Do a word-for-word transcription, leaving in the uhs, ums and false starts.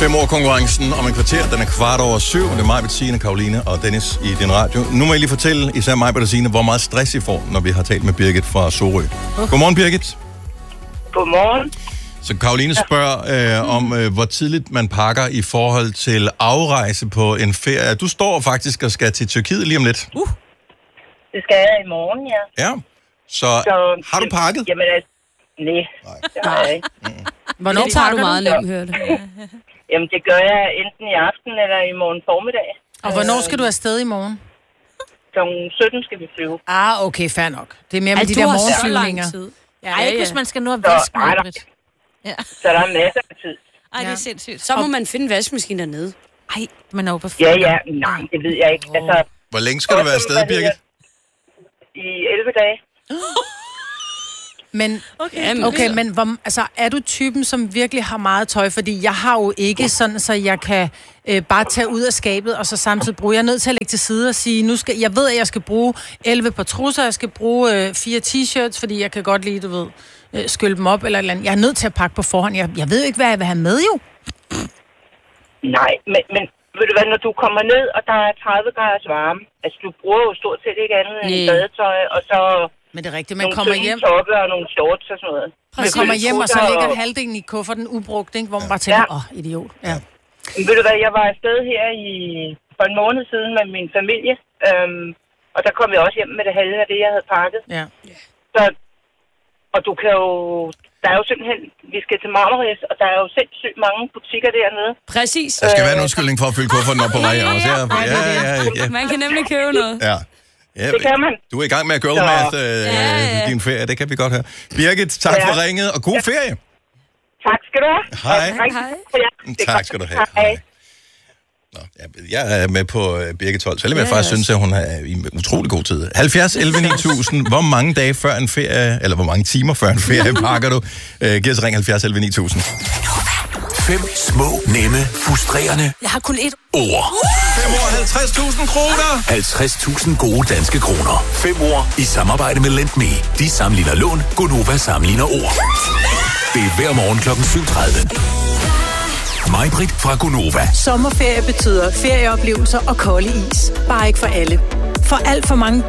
Fem år konkurrencen om en kvarter. Den er kvart over syv. Det er mig, Bettine, Karoline og Dennis i din radio. Nu må jeg lige fortælle, især mig, Bettine, hvor meget stress I får, når vi har talt med Birgit fra Sorø. Godmorgen, Birgit. Godmorgen. Så Karoline spørger øh, om, øh, hvor tidligt man pakker i forhold til afrejse på en ferie. Du står faktisk og skal til Tyrkiet lige om lidt. Uh. Det skal jeg i morgen, ja. Ja. Så, så har du pakket? Jamen, altså, nej, det har jeg ikke. Mm. Hvornår det tager du meget nemt, hørte? Jamen, det gør jeg enten i aften eller i morgen formiddag. Og hvornår skal du afsted i morgen? klokken sytten skal vi flyve. Ah, okay, fair nok. Det er mere med Ej, de du der har så morgenflyvninger. lang tid. Ja, Ej, ja, ikke ja. hvis man skal nå at Så, vaske nej, noget. der, ja. Så der er masser af tid. Ej, det Ja. er sindssygt. Så må man finde en vaskemaskine dernede. Ej, man er jo på Ja, ja, nej, det ved jeg ikke. Altså, Hvor længe skal du være afsted, Birgit? I elleve dage. Men, Okay, okay, men hvor, altså, er du typen, som virkelig har meget tøj? Fordi jeg har jo ikke sådan, så jeg kan øh, bare tage ud af skabet, og så samtidig bruge. Jeg er nødt til at lægge til side og sige, nu skal, jeg ved, at jeg skal bruge elleve par trusser, jeg skal bruge øh, fire t-shirts, fordi jeg kan godt lide, du ved, øh, skylde dem op eller et eller andet. Jeg er nødt til at pakke på forhånd. Jeg, jeg ved jo ikke, hvad jeg vil have med, jo. Nej, men, men ved du hvad, når du kommer ned, og der er tredive graders varme, altså du bruger jo stort set ikke andet end Nej. badetøj, og så Men det er rigtigt, man nogle kommer tynde hjem, toppe og nogle shorts og sådan noget. man kommer hjem, og så Trusser ligger halvdelen i kufferten ubrugt, ikke? Hvor man bare tænker, åh, Ja. oh, idiot. Ja. Men ved du hvad, jeg var afsted her i, for en måned siden med min familie, øhm, og der kom jeg også hjem med det halve af det, jeg havde pakket. Ja. Så, og du kan jo, der er jo simpelthen, vi skal til Marmaris, og der er jo sindssygt mange butikker dernede. Præcis. Der skal være en undskyldning for at fylde kufferten op på vej også. Ja, ja, ja, ja. Man kan nemlig købe noget. ja. Ja, Det kan man. du er i gang med at girl math øh, Ja, ja. din ferie, det kan vi godt høre. Birgit, tak Ja. for ringet, og god ferie. Tak skal du have. Hej. Og rigtig god ferie. Det er Tak godt. skal du have. Hej. Nå, jeg- jeg er med på øh, Birgit Holt, selvom jeg faktisk synes, at hun er i utrolig god tid. halvfjerds elleve ni tusind, hvor mange dage før en ferie, eller hvor mange timer før en ferie pakker du? Øh, giv os ring halvfjerds elleve ni tusind. Fem små, nemme, frustrerende Jeg har kun ét. ord. fem år halvtreds tusind kroner. halvtreds tusind gode danske kroner. Fem ord i samarbejde med LendMe. De sammenligner lån, Gonova sammenligner ord. Det er hver morgen klokken syv tredive. Mig-Britt fra Gonova. Sommerferie betyder ferieoplevelser og kolde is. Bare ikke for alle. For alt for mange